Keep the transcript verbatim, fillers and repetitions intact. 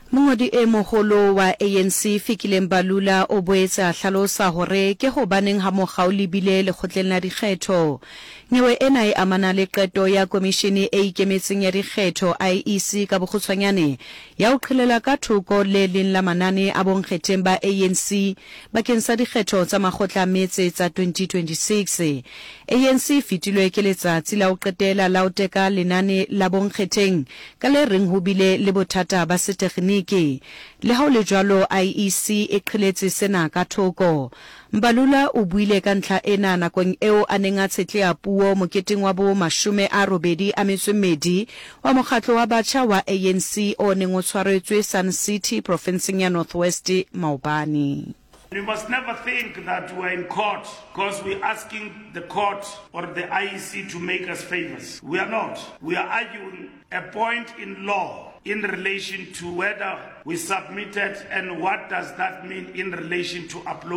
Mongodi e moholo wa A N C Fikile Mbalula o boetse a hlalosa hore ke hobaneng ha mokgao lebile lekgotleng la dikgetho. Nyewe ena e amana le qeto ya komishene e ikemetseng ya dikgetho I E C ka bokgutshwanyane ya ho qhelela ka thoko le leng la manane a bonkgetheng ba A N C bakeng sa dikgetho tsa makgotla a metse tsa twenty twenty-six. A N C fitilwe ke letsatsi la ho qetela la ho teka lenane la bonkgetheng ka le reng ho bile le bothata ba setekgeniki. Le ha le jwalo I E C e qheletse sena ka thoko. Mbalula o buile ka ntlha ena nakong eo a neng a tshetlea puo moketeng wa bo mashume a robedi a metso e mmedi wa mokgatlo wa batjha wa A N C o neng o tshwaretswe Sun City provinceng ya North West Maobane. We must never think that we're in court because we're asking the court or the I E C to make us favors. We are not. We are arguing a point in law in relation to whether we submitted and what does that mean in relation to upload.